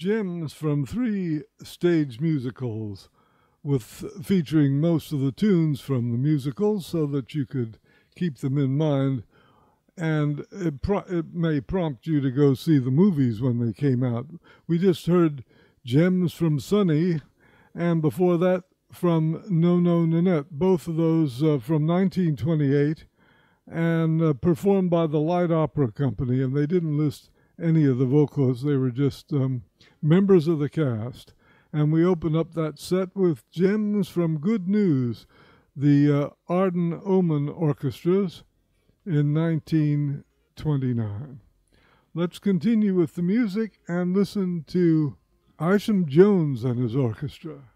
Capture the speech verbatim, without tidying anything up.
gems from three stage musicals with featuring most of the tunes from the musicals so that you could keep them in mind, and it, pro- it may prompt you to go see the movies when they came out. We just heard Gems from Sunny, and before that from No No Nanette, both of those uh, from nineteen twenty-eight, and uh, performed by the Light Opera Company, and they didn't list any of the vocalists. They were just um, members of the cast. And we open up that set with Gems from Good News, the uh, Arden Omen Orchestras in nineteen twenty-nine. Let's continue with the music and listen to Isham Jones and his orchestra.